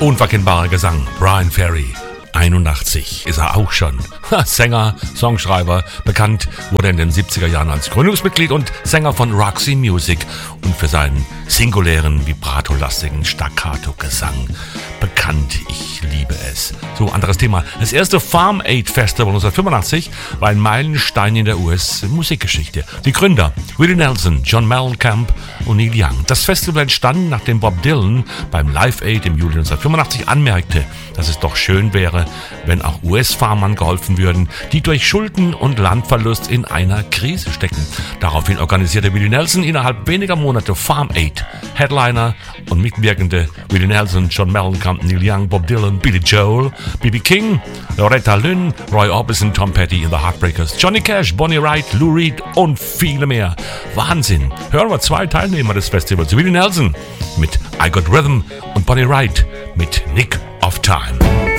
Unverkennbarer Gesang, Bryan Ferry. 81 ist er auch schon. Sänger, Songschreiber, bekannt wurde er in den 70er Jahren als Gründungsmitglied und Sänger von Roxy Music und für seinen singulären, vibratolastigen Staccato-Gesang bekannt. Ich liebe es. So, anderes Thema. Das erste Farm Aid Festival 1985 war ein Meilenstein in der US-Musikgeschichte. Die Gründer Willie Nelson, John Mellencamp und Neil Young. Das Festival entstand, nachdem Bob Dylan beim Live Aid im Juli 1985 anmerkte, dass es doch schön wäre, wenn auch US-Farmern geholfen würden, die durch Schulden und Landverlust in einer Krise stecken. Daraufhin organisierte Willie Nelson innerhalb weniger Monate Farm Aid. Headliner und Mitwirkende Willie Nelson, John Mellencamp, Neil Young, Bob Dylan, Billy Joel, B.B. King, Loretta Lynn, Roy Orbison, Tom Petty in The Heartbreakers, Johnny Cash, Bonnie Wright, Lou Reed und viele mehr. Wahnsinn! Hören wir zwei Teilnehmer des Festivals. Willie Nelson mit I Got Rhythm und Bonnie Wright mit Nick of Time.